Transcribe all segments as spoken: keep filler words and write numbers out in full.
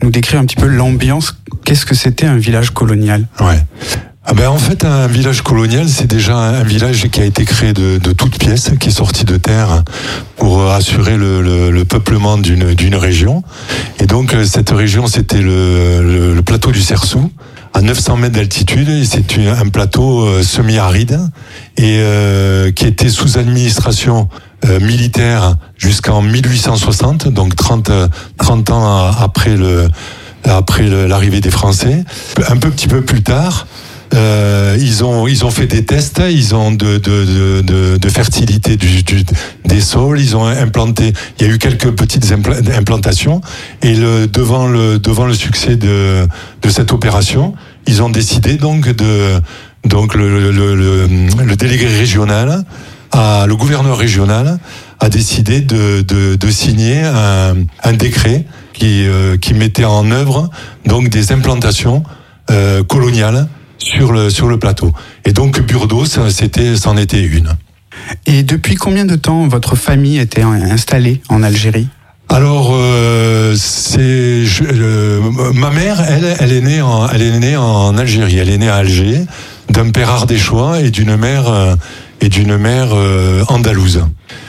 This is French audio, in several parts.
nous décrire un petit peu l'ambiance. Qu'est-ce que c'était un village colonial ? Ouais. Ah ben en fait, un village colonial, c'est déjà un village qui a été créé de, de toutes pièces, qui est sorti de terre pour assurer le, le, le peuplement d'une, d'une région. Et donc, cette région, c'était le, le, le plateau du Cersou, à neuf cents mètres d'altitude. Et c'est un plateau semi-aride et euh, qui était sous administration euh, militaire jusqu'en mille huit cent soixante, donc trente, trente ans après le, après l'arrivée des Français. Un peu petit peu plus tard, Euh, ils ont ils ont fait des tests, ils ont de de de de fertilité du, du des sols, ils ont implanté, il y a eu quelques petites implantations et le devant le devant le succès de de cette opération, ils ont décidé donc de donc le le le, le délégué régional a, le gouverneur régional a décidé de de de signer un un décret qui euh, qui mettait en œuvre donc des implantations euh, coloniales sur le sur le plateau. Et donc Burdos, c'était c'en était une. Et depuis combien de temps votre famille était installée en Algérie ? Alors euh, c'est je, euh, ma mère, elle elle est née en elle est née en Algérie, elle est née à Alger d'un père ardéchois et d'une mère euh, et d'une mère euh, andalouse.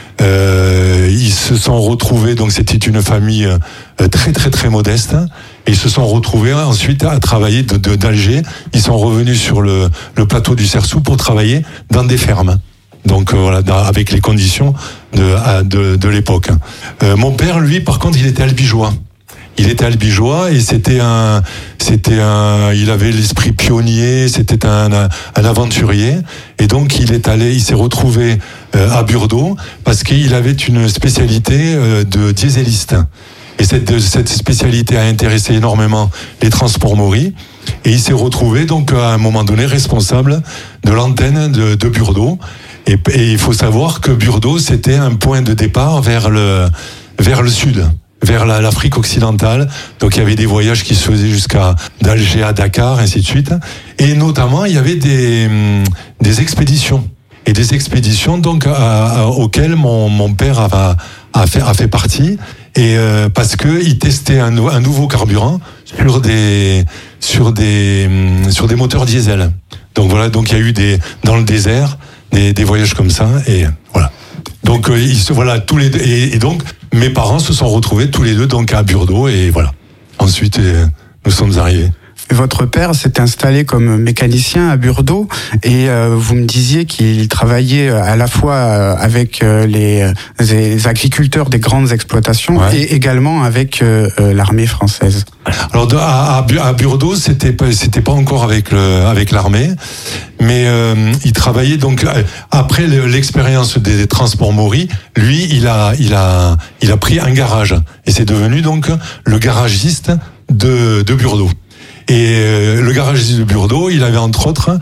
Euh, ils se sont retrouvés, donc c'était une famille euh, très très très modeste, et ils se sont retrouvés ensuite à travailler de, de, d'Alger. Ils sont revenus sur le, le plateau du Cersou pour travailler dans des fermes. Donc euh, voilà, dans, avec les conditions de, de, de l'époque. Euh, mon père, lui, par contre, il était albigeois. Il était albigeois et c'était un, c'était un, il avait l'esprit pionnier, c'était un, un, un aventurier. Et donc il est allé, il s'est retrouvé euh, à Burdos parce qu'il avait une spécialité euh, de dieseliste. Et cette, cette spécialité a intéressé énormément les transports Maury. Et il s'est retrouvé donc à un moment donné responsable de l'antenne de, de Burdos. Et, et il faut savoir que Burdos c'était un point de départ vers le, vers le sud. Vers la, l'Afrique occidentale. Donc il y avait des voyages qui se faisaient jusqu'à d'Alger à Dakar, ainsi de suite. Et notamment, il y avait des, des expéditions. Et des expéditions donc à, à, auxquelles mon, mon père a, a, fait, a fait partie. Et euh, parce qu'il testait un, un nouveau carburant sur des, sur, des, sur des moteurs diesel. Donc voilà, donc il y a eu des, dans le désert des, des voyages comme ça. Et voilà. Donc euh, ils se, voilà, tous les deux, et, et donc mes parents se sont retrouvés tous les deux donc à Burdos et voilà. Ensuite euh, nous sommes arrivés. Votre père s'est installé comme mécanicien à Burdos et euh, vous me disiez qu'il travaillait à la fois avec euh, les, les agriculteurs des grandes exploitations, ouais, et également avec euh, l'armée française. Alors à, à Burdos, c'était pas, c'était pas encore avec le, avec l'armée, mais euh, il travaillait donc après l'expérience des transports Maury. Lui, il a, il a, il a pris un garage et c'est devenu donc le garagiste de, de Burdos. Et le garagiste de Burdos, il avait entre autres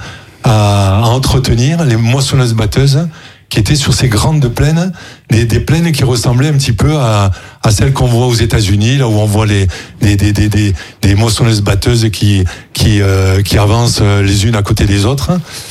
à, à entretenir les moissonneuses-batteuses qui étaient sur ces grandes plaines, des, des plaines qui ressemblaient un petit peu à, à celles qu'on voit aux États-Unis, là où on voit les des des des des, des moissonneuses-batteuses qui qui euh, qui avancent les unes à côté des autres.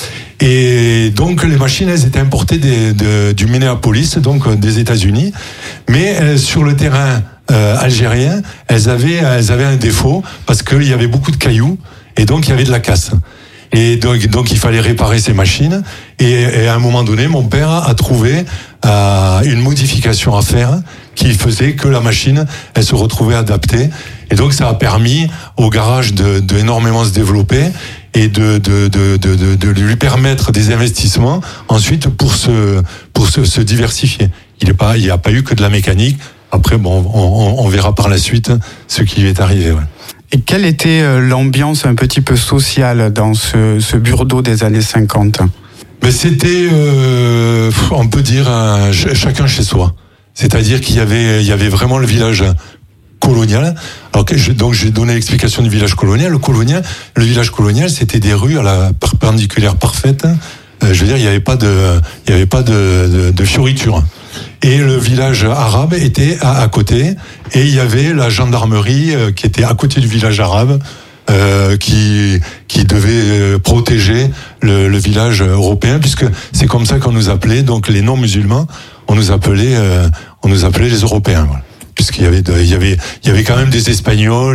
Et donc les machines, elles étaient importées des, de, du Minneapolis, donc des États-Unis, mais euh, sur le terrain Euh, algériens, elles avaient, elles avaient un défaut parce qu'il y avait beaucoup de cailloux et donc il y avait de la casse. Et donc, donc il fallait réparer ces machines. Et, et à un moment donné, mon père a trouvé euh, une modification à faire qui faisait que la machine, elle se retrouvait adaptée. Et donc ça a permis au garage de, de énormément se développer et de, de, de, de, de, de lui permettre des investissements ensuite pour se, pour se, se diversifier. Il n'y a pas, il n'y a pas eu que de la mécanique. Après, bon, on, on verra par la suite ce qui lui est arrivé. Ouais. Et quelle était l'ambiance un petit peu sociale dans ce, ce Burdos des années cinquante ? Mais c'était, euh, on peut dire, un, chacun chez soi. C'est-à-dire qu'il y avait, il y avait vraiment le village colonial. Alors que je, donc j'ai donné l'explication du village colonial. Le colonial, le village colonial, c'était des rues à la perpendiculaire parfaite. Euh, je veux dire, il n'y avait pas de, il y avait pas de, de, de fioritures. Et le village arabe était à, à côté, et il y avait la gendarmerie euh, qui était à côté du village arabe, euh, qui qui devait euh, protéger le, le village européen, puisque c'est comme ça qu'on nous appelait, donc les non-musulmans, on nous appelait, euh, on nous appelait les Européens, voilà. Puisqu'il y avait, de, il y avait, il y avait quand même des Espagnols.